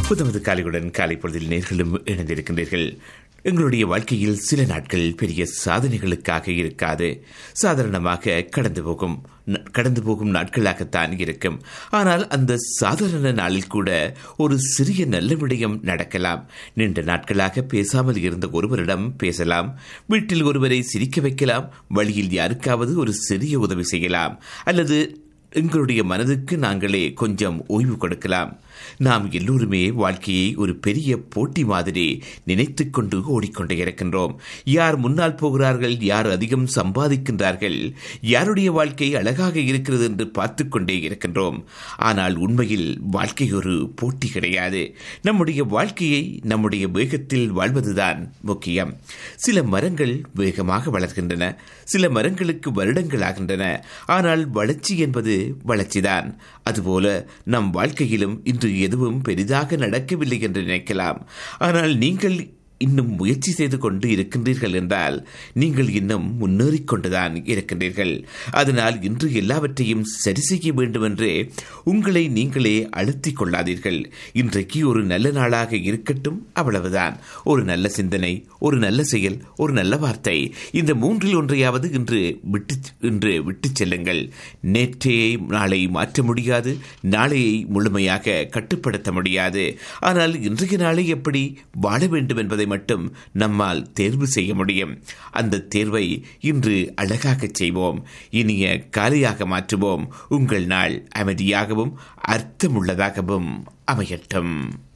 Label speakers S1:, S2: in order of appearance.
S1: புத்தமது காலையுடன் காலை பொழுதில் நேர்களும் இணைந்திருக்கின்றீர்கள். எங்களுடைய வாழ்க்கையில் சில நாட்கள் பெரிய சாதனைகளுக்காக இருக்காது. சாதாரணமாக கடந்து போகும் நாட்களாகத்தான் இருக்கும். ஆனால் அந்த சாதாரண நாளில் கூட ஒரு சிறிய நல்ல விடயம் நடக்கலாம். நீண்ட நாட்களாக பேசாமல் இருந்த ஒருவரிடம் பேசலாம், வீட்டில் ஒருவரை சிரிக்க வைக்கலாம், வழியில் யாருக்காவது ஒரு சிறிய உதவி செய்யலாம், அல்லது எங்களுடைய மனதுக்கு நாங்களே கொஞ்சம் ஓய்வு கொடுக்கலாம். நாம் எல்லோருமே வாழ்க்கையை ஒரு பெரிய போட்டி மாதிரி நினைத்து கொண்டு ஓடிக்கொண்டே இருக்கின்றோம். யார் முன்னால் போகிறார்கள், யார் அதிகம் சம்பாதிக்கின்றார்கள், யாருடைய வாழ்க்கை அழகாக இருக்கிறது என்று பார்த்து கொண்டே இருக்கின்றோம். ஆனால் உண்மையில் வாழ்க்கை ஒரு போட்டி கிடையாது. நம்முடைய வாழ்க்கையை நம்முடைய வேகத்தில் வாழ்வதுதான் முக்கியம். சில மரங்கள் வேகமாக வளர்கின்றன, சில மரங்களுக்கு வருடங்கள் ஆகின்றன. ஆனால் வளர்ச்சி என்பது வளர்ச்சிதான். அதுபோல நம் வாழ்க்கையிலும் இன்று எதுவும் பெரிதாக நடக்கவில்லை என்று நினைக்கலாம். ஆனால் நீங்கள் இன்னும் முயற்சி செய்து கொண்டு இருக்கின்றீர்கள் என்றால் நீங்கள் இன்னும் முன்னேறிக் கொண்டுதான் இருக்கின்றீர்கள். அதனால் இன்று எல்லாவற்றையும் சரி செய்ய வேண்டும் என்று உங்களை நீங்களே அழுத்திக் கொள்ளாதீர்கள். இன்றைக்கு ஒரு நல்ல நாளாக இருக்கட்டும், அவ்வளவுதான். ஒரு நல்ல சிந்தனை, ஒரு நல்ல செயல், ஒரு நல்ல வார்த்தை, இந்த மூன்றில் ஒன்றையாவது இன்று விட்டு செல்லுங்கள். நேற்றையை நாளை மாற்ற முடியாது, நாளையை முழுமையாக கட்டுப்படுத்த முடியாது. ஆனால் இன்றைய நாளை எப்படி வாழ வேண்டும் என்பதை மட்டும் நம்மால் தேர்வு செய்ய முடியும். அந்த தேர்வை இன்று அழகாக செய்வோம். இனிய காலையாக மாற்றுவோம். உங்கள் நாள் அமைதியாகவும் அர்த்தமுள்ளதாகவும் அமையட்டும்.